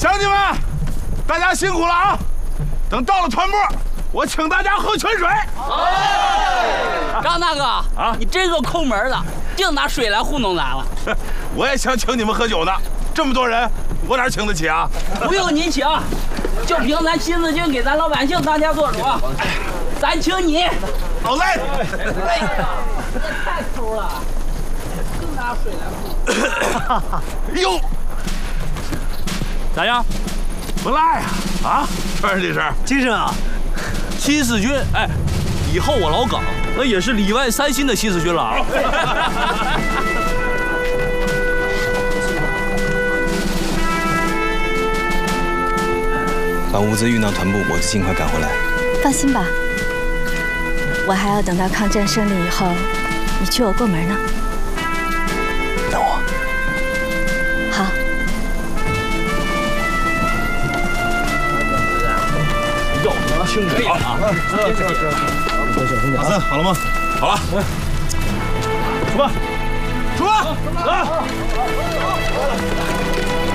乡亲们，大家辛苦了啊！等到了团部，我请大家喝泉水。 张大哥啊，你这个抠门的，净拿水来糊弄咱了。 我也想请你们喝酒呢，这么多人，我哪请得起啊？ 不用您请，就凭咱新四军给咱老百姓当家做主，咱请你。 好嘞。 哎呀，这太抠了，净拿水来糊弄。 哟， 咋样？ 不赖呀！啊，川这是精神啊！新四军，哎，以后我老岗那也是里外三新的新四军了啊！ 把物资运到团部，我就尽快赶回来。 放心吧，我还要等到抗战胜利以后，你娶我过门呢。 等我。 好。 要拿清楚啊！ 马三好了吗？ 好了， 出发， 出发， 走。